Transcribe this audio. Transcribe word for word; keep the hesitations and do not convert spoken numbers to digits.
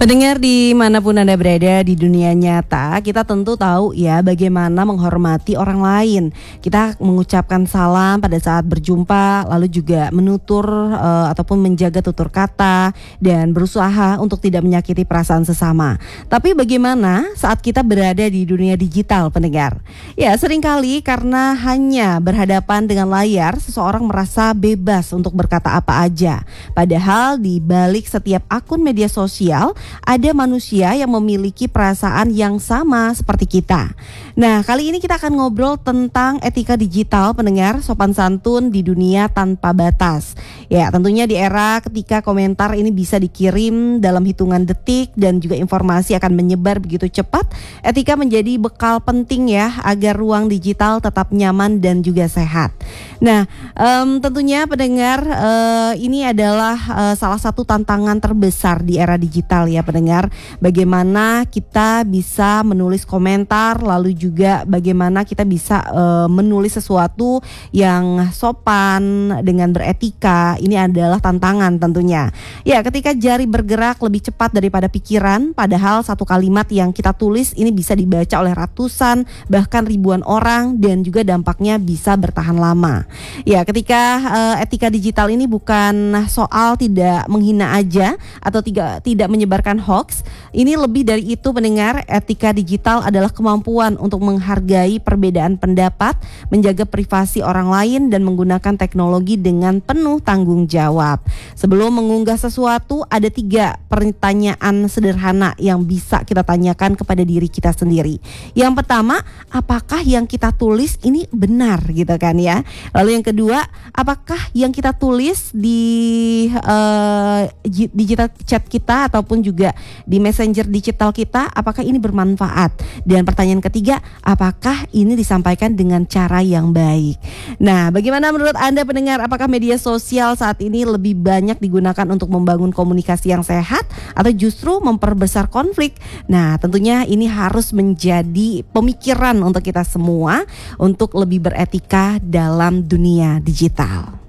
Pendengar dimanapun Anda berada di dunia nyata, kita tentu tahu ya bagaimana menghormati orang lain. Kita mengucapkan salam pada saat berjumpa, lalu juga menutur uh, ataupun menjaga tutur kata dan berusaha untuk tidak menyakiti perasaan sesama. Tapi bagaimana saat kita berada di dunia digital, pendengar? Ya, seringkali karena hanya berhadapan dengan layar, seseorang merasa bebas untuk berkata apa aja. Padahal di balik setiap akun media sosial ada manusia yang memiliki perasaan yang sama seperti kita. Nah, kali ini kita akan ngobrol tentang etika digital, pendengar, sopan santun di dunia tanpa batas. Ya, tentunya di era ketika komentar ini bisa dikirim dalam hitungan detik dan juga informasi akan menyebar begitu cepat, etika menjadi bekal penting ya agar ruang digital tetap nyaman dan juga sehat. Nah, um, tentunya pendengar, uh, ini adalah uh, salah satu tantangan terbesar di era digital ya pendengar, bagaimana kita bisa menulis komentar, lalu juga bagaimana kita bisa uh, menulis sesuatu yang sopan dengan beretika. Ini adalah tantangan tentunya. Ya, ketika jari bergerak lebih cepat daripada pikiran, padahal satu kalimat yang kita tulis ini bisa dibaca oleh ratusan bahkan ribuan orang dan juga dampaknya bisa bertahan lama. Ya, ketika uh, etika digital ini bukan soal tidak menghina aja atau tidak tidak menyebarkan hoax. Ini lebih dari itu pendengar, etika digital adalah kemampuan untuk menghargai perbedaan pendapat, menjaga privasi orang lain dan menggunakan teknologi dengan penuh tanggung jawab. Sebelum mengunggah sesuatu, ada tiga pertanyaan sederhana yang bisa kita tanyakan kepada diri kita sendiri. Yang pertama, apakah yang kita tulis ini benar gitu kan ya? Lalu yang kedua, apakah yang kita tulis di uh, digital chat kita ataupun juga di messenger digital kita, apakah ini bermanfaat? Dan pertanyaan ketiga, apakah ini disampaikan dengan cara yang baik? Nah, bagaimana menurut Anda pendengar, apakah media sosial saat ini lebih banyak digunakan untuk membangun komunikasi yang sehat atau justru memperbesar konflik? Nah, tentunya ini harus menjadi pemikiran untuk kita semua untuk lebih beretika dalam dunia digital.